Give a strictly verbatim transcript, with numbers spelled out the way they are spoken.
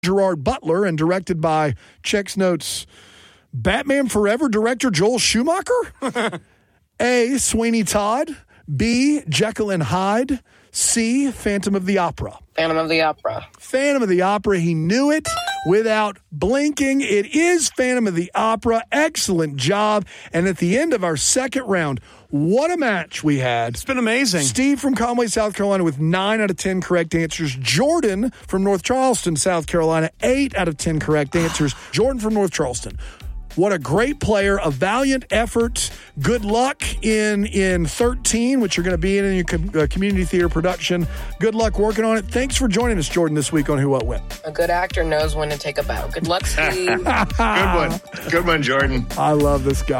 Gerard Butler and directed by Chex Notes Batman Forever director Joel Schumacher? A, Sweeney Todd. B, Jekyll and Hyde. C, Phantom of the Opera. Phantom of the Opera. Phantom of the Opera. He knew it without blinking. It is Phantom of the Opera. Excellent job. And at the end of our second round, what a match we had. It's been amazing. Steve from Conway, South Carolina with nine out of ten correct answers. Jordan from North Charleston, South Carolina, eight out of ten correct answers. Jordan from North Charleston. What a great player, a valiant effort. Good luck in in thirteen, which you're going to be in in your com- uh, community theater production. Good luck working on it. Thanks for joining us, Jordan, this week on Who What When. A good actor knows when to take a bow. Good luck, Steve. Good one. Good one, Jordan. I love this guy.